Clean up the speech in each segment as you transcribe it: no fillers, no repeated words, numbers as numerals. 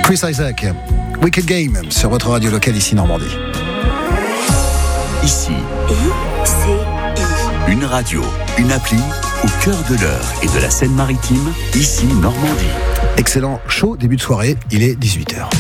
Chris Isaak, Wicked Game sur votre radio locale ici Normandie. Ici, une radio, une appli au cœur de l'Eure et de la Seine-Maritime, ici Normandie. Excellent show, début de soirée, il est 18h.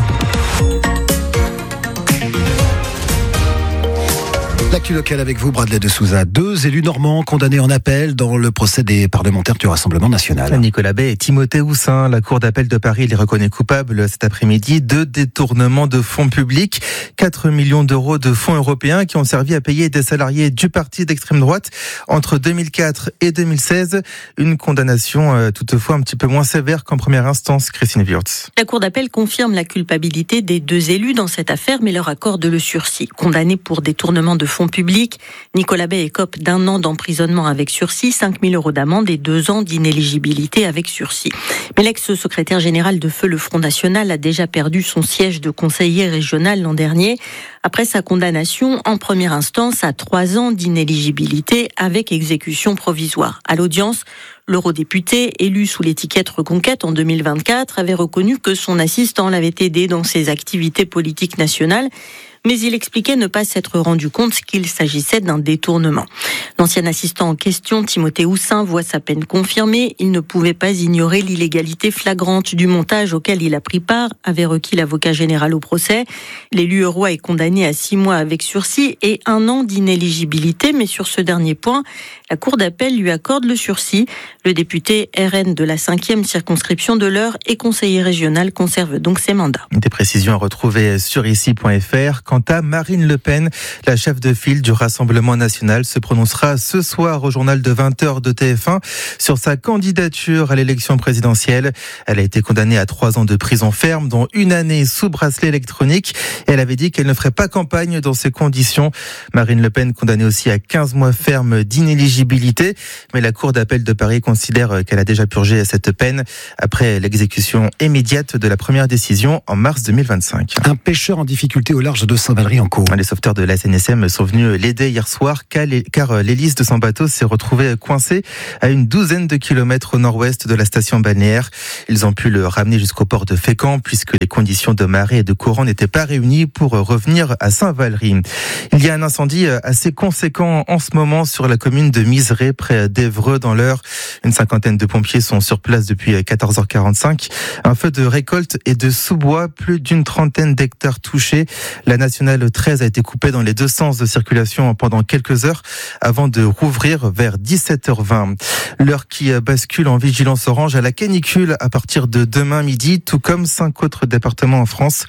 L'actu locale avec vous, Bradley de Souza. 2 élus normands condamnés en appel dans le procès des parlementaires du Rassemblement national. Nicolas Bay et Timothée Houssin. La Cour d'appel de Paris les reconnaît coupables cet après-midi de détournement de fonds publics. 4 millions d'euros de fonds européens qui ont servi à payer des salariés du parti d'extrême droite entre 2004 et 2016. Une condamnation toutefois un petit peu moins sévère qu'en première instance, Christine Wurtz. La Cour d'appel confirme la culpabilité des 2 élus dans cette affaire, mais leur accorde le sursis. Condamnés pour détournement de fonds publics, Nicolas Bay écope d'1 an d'emprisonnement avec sursis, 5 000 euros d'amende et 2 ans d'inéligibilité avec sursis. Mais l'ex-secrétaire général de Feu le Front National a déjà perdu son siège de conseiller régional l'an dernier, après sa condamnation en première instance à 3 ans d'inéligibilité avec exécution provisoire. À l'audience, l'eurodéputé, élu sous l'étiquette Reconquête en 2024, avait reconnu que son assistant l'avait aidé dans ses activités politiques nationales, mais il expliquait ne pas s'être rendu compte qu'il s'agissait d'un détournement. L'ancien assistant en question, Timothée Houssin, voit sa peine confirmée. Il ne pouvait pas ignorer l'illégalité flagrante du montage auquel il a pris part, avait requis l'avocat général au procès. L'élu eurois est condamné à 6 mois avec sursis et 1 an d'inéligibilité, mais sur ce dernier point, la Cour d'appel lui accorde le sursis. Le député RN de la 5e circonscription de l'Eure et conseiller régional conserve donc ses mandats. Des précisions à retrouver sur ici.fr. Quant à Marine Le Pen, la chef de file du Rassemblement national se prononcera ce soir au journal de 20h de TF1 sur sa candidature à l'élection présidentielle. Elle a été condamnée à 3 ans de prison ferme, dont 1 année sous bracelet électronique. Elle avait dit qu'elle ne ferait pas campagne dans ces conditions. Marine Le Pen condamnée aussi à 15 mois ferme d'inéligibilité. Mais la Cour d'appel de Paris considère qu'elle a déjà purgé cette peine après l'exécution immédiate de la première décision en mars 2025. Un pêcheur en difficulté au large de Saint-Valery-en-Caux. Les sauveteurs de la SNSM sont venus l'aider hier soir car l'hélice de son bateau s'est retrouvée coincée à une 12aine de kilomètres au nord-ouest de la station balnéaire. Ils ont pu le ramener jusqu'au port de Fécamp puisque les conditions de marée et de courant n'étaient pas réunies pour revenir à Saint-Valery. Il y a un incendie assez conséquent en ce moment sur la commune de Miseré près d'Évreux dans l'Eure. Une 50aine de pompiers sont sur place depuis 14h45. Un feu de récolte et de sous-bois, plus d'une 30aine d'hectares touchés. La nationale 13 a été coupée dans les 2 sens de circulation pendant quelques heures avant de rouvrir vers 17h20. L'Eure qui bascule en vigilance orange à la canicule à partir de demain midi, tout comme 5 autres départements en France.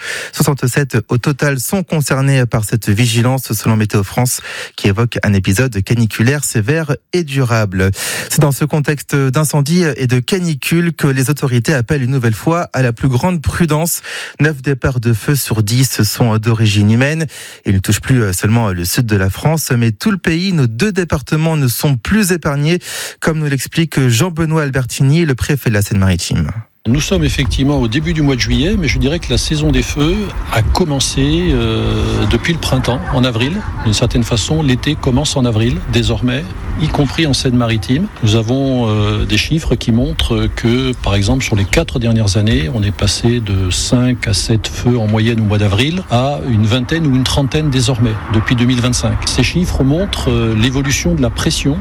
67 au total sont concernés par cette vigilance selon Météo France qui évoque un épisode caniculaire sévère et durable. C'est dans ce contexte d'incendie et de canicule que les autorités appellent une nouvelle fois à la plus grande prudence. 9 départs de feu sur 10 sont d'origine humaine. Ils ne touchent plus seulement le sud de la France, mais tout le pays. Nos 2 départements ne sont plus épargnés, comme nous l'explique Jean-Benoît Albertini, le préfet de la Seine-Maritime. Nous sommes effectivement au début du mois de juillet, mais je dirais que la saison des feux a commencé depuis le printemps, en avril. D'une certaine façon, l'été commence en avril, désormais, y compris en Seine-Maritime. Nous avons des chiffres qui montrent que, par exemple, sur les 4 dernières années, on est passé de 5 à 7 feux en moyenne au mois d'avril à une 20aine ou une 30aine désormais, depuis 2025. Ces chiffres montrent l'évolution de la pression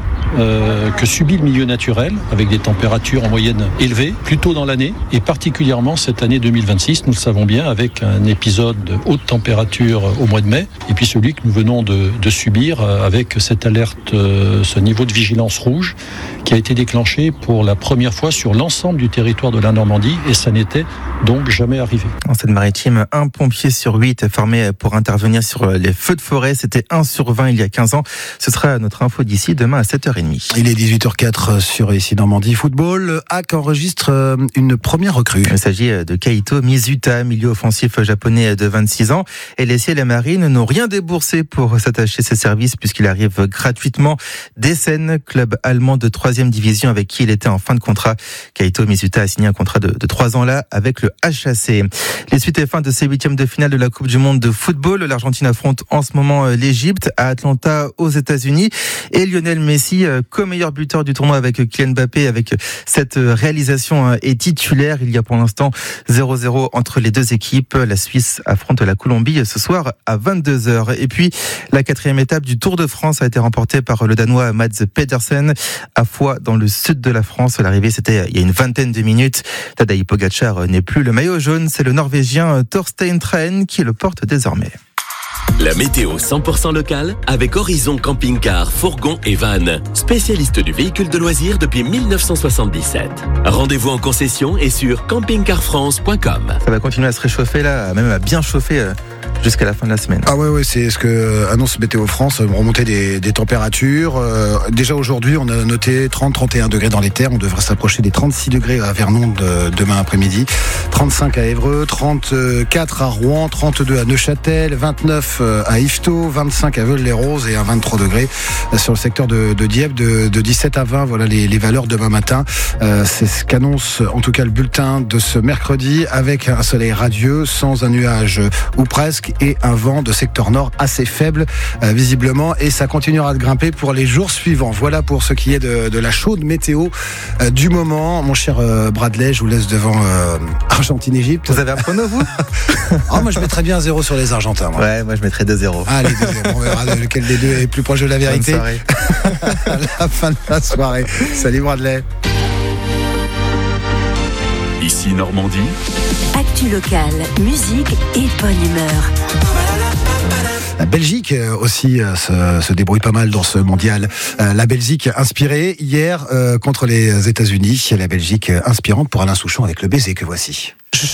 que subit le milieu naturel, avec des températures en moyenne élevées, plus tôt dans l'année, et particulièrement cette année 2026, nous le savons bien, avec un épisode de haute température au mois de mai, et puis celui que nous venons de subir avec cette alerte, ce niveau de vigilance rouge, qui a été déclenché pour la première fois sur l'ensemble du territoire de la Normandie, et ça n'était donc jamais arrivé. En Seine-Maritime, 1 pompier sur 8 est formé pour intervenir sur les feux de forêt. C'était 1 sur 20 il y a 15 ans. Ce sera notre info d'ici demain à 7h30. Il est 18h04 sur ici Normandie Football. HAC enregistre une première recrue. Il s'agit de Kaito Mizuta, milieu offensif japonais de 26 ans. Et les Ciels et Marines n'ont rien déboursé pour s'attacher ses services puisqu'il arrive gratuitement d'Essen, club allemand de 3e troisième division avec qui il était en fin de contrat. Kaito Mizuta a signé un contrat de 3 ans là avec le HAC. Les suites et fins de ces huitièmes de finale de la Coupe du Monde de football. L'Argentine affronte en ce moment l'Égypte à Atlanta aux États-Unis et Lionel Messi, co-meilleur buteur du tournoi avec Kylian Mbappé, avec cette réalisation est titulaire. Il y a pour l'instant 0-0 entre les deux équipes. La Suisse affronte la Colombie ce soir à 22h. Et puis, la 4e étape du Tour de France a été remportée par le Danois Mads Pedersen à Foix, dans le sud de la France. L'arrivée, c'était il y a une vingtaine de minutes. Tadej Pogacar n'est plus le maillot jaune. C'est le Norvégien Thorstein Træen qui le porte désormais. La météo 100% locale avec Horizon Camping-Car, Fourgon et Van, spécialiste du véhicule de loisirs depuis 1977. Rendez-vous en concession et sur campingcarfrance.com. Ça va continuer à se réchauffer là, même à bien chauffer jusqu'à la fin de la semaine. Ah ouais, c'est ce que annonce Météo France, remontée des températures. Déjà aujourd'hui, on a noté 30-31 degrés dans les terres. On devrait s'approcher des 36 degrés à Vernon demain après-midi. 35 à Évreux, 34 à Rouen, 32 à Neuchâtel, 29 à Yvetot, 25 à Veules-les-Roses et un 23 degrés sur le secteur de Dieppe, de 17 à 20. Voilà les valeurs demain matin. C'est ce qu'annonce en tout cas le bulletin de ce mercredi, avec un soleil radieux, sans un nuage ou presque, et un vent de secteur nord assez faible visiblement, et ça continuera de grimper pour les jours suivants. Voilà pour ce qui est de la chaude météo du moment. Mon cher Bradley, je vous laisse devant Argentine-Égypte. Vous avez un prono, vous? Moi je mettrais bien 0 sur les Argentins. Ouais, moi je mettrais 2-0. Allez, 2-0. On verra lequel des deux est plus proche de la vérité. Bonne soirée. À la fin de la soirée. Salut Bradley. Ici Normandie. Actu locale, musique et bonne humeur. La Belgique aussi se débrouille pas mal dans ce mondial. La Belgique inspirée hier contre les États-Unis. La Belgique inspirante pour Alain Souchon avec le baiser que voici.